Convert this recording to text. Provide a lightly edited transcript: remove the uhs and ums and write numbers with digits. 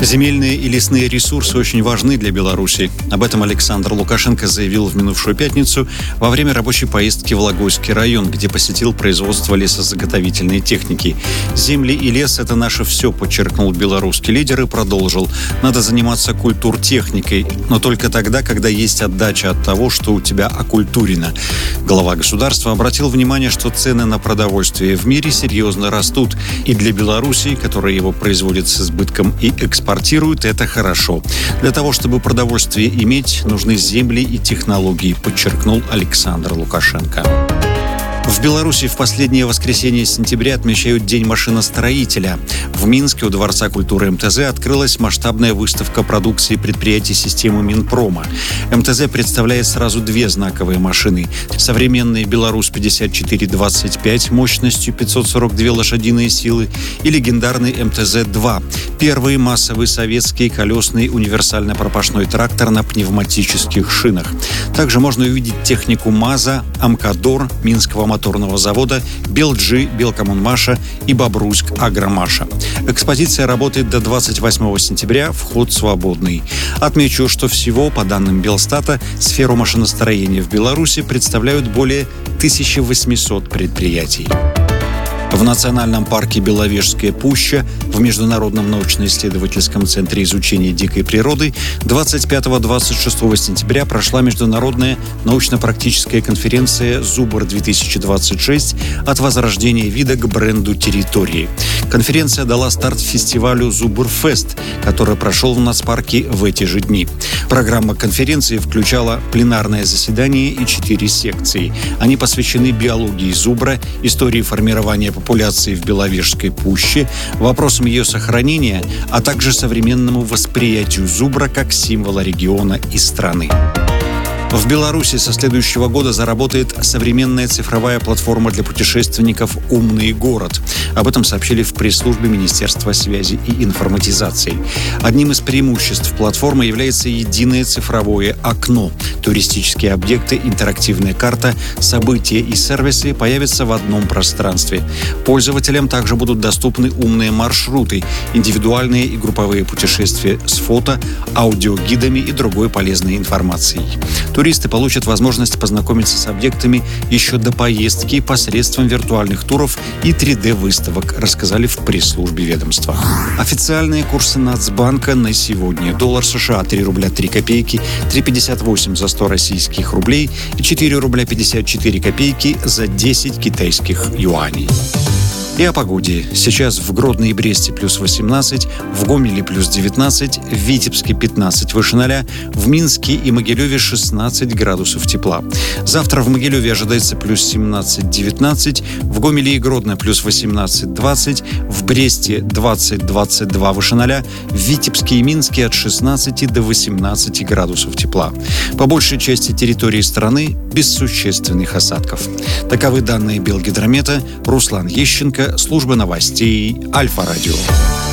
Земельные и лесные ресурсы очень важны для Беларуси. Об этом Александр Лукашенко заявил в минувшую пятницу во время рабочей поездки в Логойский район, где посетил производство лесозаготовительной техники. «Земли и лес – это наше все», подчеркнул белорусский лидер и продолжил. «Надо заниматься культуртехникой, но только тогда, когда есть отдача от того, что у тебя окультурено». Глава государства обратил внимание, что цены на продовольствие в мире серьезно растут. И для Беларуси, которая его производит с избытком и экспортирует, это хорошо. Для того, чтобы продовольствие иметь, нужны земли и технологии, подчеркнул Александр Лукашенко. В Беларуси в последнее воскресенье сентября отмечают День машиностроителя. В Минске у Дворца культуры МТЗ открылась масштабная выставка продукции предприятий системы Минпрома. МТЗ представляет сразу две знаковые машины. Современный «Беларусь-5425» мощностью 542 лошадиные силы и легендарный МТЗ-2. Первый массовый советский колесный универсально-пропашной трактор на пневматических шинах. Также можно увидеть технику МАЗа, Амкадор, Минского моторного завода, Белджи, Белкоммунмаша и Бобруйск Агромаша. Экспозиция работает до 28 сентября, вход свободный. Отмечу, что всего, по данным Белстата, сферу машиностроения в Беларуси представляют более 1800 предприятий. В Национальном парке Беловежская пуща в Международном научно-исследовательском центре изучения дикой природы 25-26 сентября прошла международная научно-практическая конференция «Зубр-2026. От возрождения вида к бренду территории». Конференция дала старт фестивалю «Зубр-фест», который прошел в нацпарке в эти же дни. Программа конференции включала пленарное заседание и 4 секции. Они посвящены биологии зубра, истории формирования популяции в Беловежской пуще, вопросам ее сохранения, а также современному восприятию зубра как символа региона и страны. В Беларуси со следующего года заработает современная цифровая платформа для путешественников «Умный город». Об этом сообщили в пресс-службе Министерства связи и информатизации. Одним из преимуществ платформы является единое цифровое окно. Туристические объекты, интерактивная карта, события и сервисы появятся в одном пространстве. Пользователям также будут доступны умные маршруты, индивидуальные и групповые путешествия с фото, аудиогидами и другой полезной информацией. Туристы получат возможность познакомиться с объектами еще до поездки посредством виртуальных туров и 3D-выставок, рассказали в пресс-службе ведомства. Официальные курсы Нацбанка на сегодня. Доллар США 3 рубля 3 копейки, 3,58 за 100 российских рублей и 4 рубля 54 копейки за 10 китайских юаней. И о погоде. Сейчас в Гродно и Бресте плюс 18, в Гомеле плюс 19, в Витебске 15 выше 0, в Минске и Могилеве 16 градусов тепла. Завтра в Могилеве ожидается плюс 17-19, в Гомеле и Гродно плюс 18-20, в Бресте 20-22 выше 0, в Витебске и Минске от 16 до 18 градусов тепла. По большей части территории страны без существенных осадков. Таковы данные Белгидромета. Руслан Ещенко, служба новостей Альфа-радио.